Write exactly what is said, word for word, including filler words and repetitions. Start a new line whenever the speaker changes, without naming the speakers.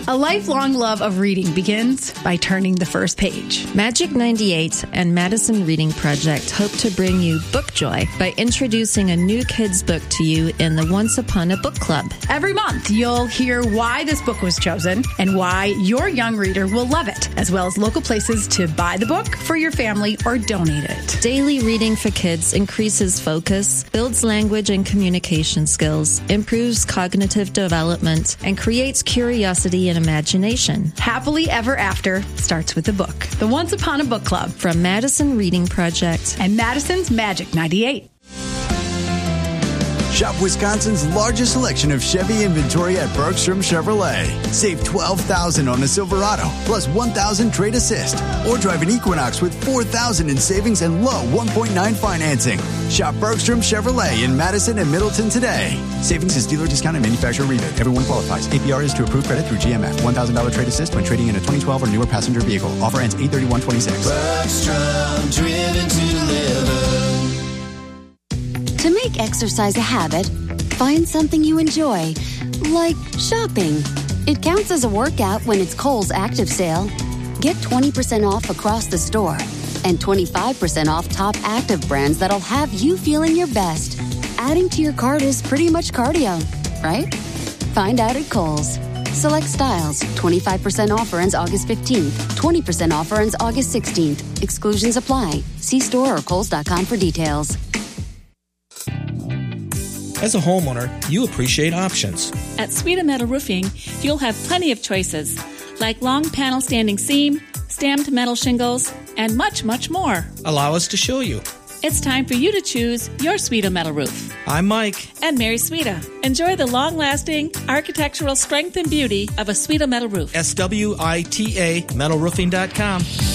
A lifelong love of reading begins by turning the first page.
Magic ninety-eight and Madison Reading Project hope to bring you book joy by introducing a new kids book to you in the Once Upon a Book Club.
Every month, you'll hear why this book was chosen and why your young reader will love it, as well as local places to buy the book for your family or donate it.
Daily reading for kids increases focus, builds language and communication skills, improves cognitive development, and creates curiosity and imagination.
Happily Ever After starts with a book. The Once Upon a Book Club
from Madison Reading Project
and Madison's Magic ninety-eight.
Shop Wisconsin's largest selection of Chevy inventory at Bergstrom Chevrolet. Save twelve thousand dollars on a Silverado plus one thousand dollars trade assist. Or drive an Equinox with four thousand dollars in savings and low one point nine financing. Shop Bergstrom Chevrolet in Madison and Middleton today. Savings is dealer discount and manufacturer rebate. Everyone qualifies. A P R is to approved credit through G M F. one thousand dollars trade assist when trading in a twenty twelve or newer passenger vehicle. Offer ends eight thirty-one twenty-six.
Bergstrom, driven to deliver.
To make exercise a habit, find something you enjoy, like shopping. It counts as a workout when it's Kohl's Active Sale. Get twenty percent off across the store and twenty-five percent off top active brands that'll have you feeling your best. Adding to your cart is pretty much cardio, right? Find out at Kohl's. Select styles. twenty-five percent offer ends August fifteenth. twenty percent offer ends August sixteenth. Exclusions apply. See store or kohls dot com for details.
As a homeowner, you appreciate options.
At Sweeta Metal Roofing, you'll have plenty of choices, like long panel standing seam, stamped metal shingles, and much, much more.
Allow us to show you.
It's time for you to choose your Sweeta Metal Roof.
I'm Mike.
And Mary Sweeta. Enjoy the long-lasting architectural strength and beauty of a Sweeta Metal Roof.
S W I T A metal roofing dot com.